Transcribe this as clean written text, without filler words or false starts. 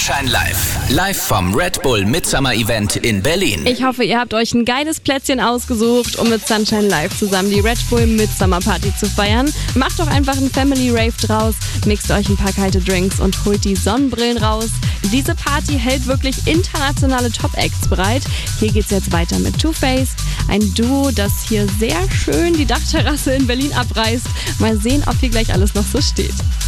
Sunshine Live vom Red Bull Midsummer Event in Berlin. Ich hoffe, ihr habt euch ein geiles Plätzchen ausgesucht, um mit Sunshine Live zusammen die Red Bull Midsummer Party zu feiern. Macht doch einfach einen Family Rave draus, mixt euch ein paar kalte Drinks und holt die Sonnenbrillen raus. Diese Party hält wirklich internationale Top-Acts bereit. Hier geht's jetzt weiter mit Too Faced, ein Duo, das hier sehr schön die Dachterrasse in Berlin abreißt. Mal sehen, ob hier gleich alles noch so steht.